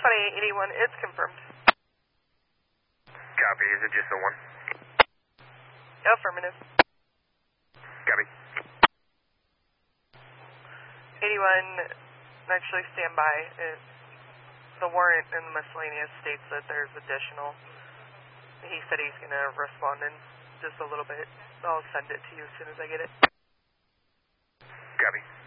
81, it's confirmed. Copy, is it just the one? Affirmative. Copy. 81, actually stand by. The warrant in the miscellaneous states that there's additional. He said he's going to respond in just a little bit. I'll send it to you as soon as I get it. Copy.